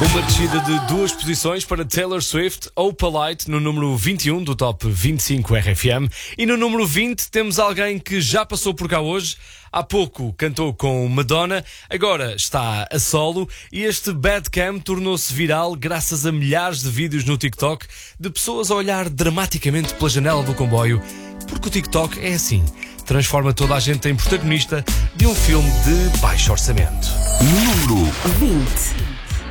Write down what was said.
Uma descida de 2 posições para Taylor Swift, Opalite, no número 21 do Top 25 RFM. E no número 20 temos alguém que já passou por cá hoje. Há pouco cantou com Madonna, agora está a solo e este Bad Cam tornou-se viral graças a milhares de vídeos no TikTok de pessoas a olhar dramaticamente pela janela do comboio, porque o TikTok é assim, transforma toda a gente em protagonista de um filme de baixo orçamento. Número 20.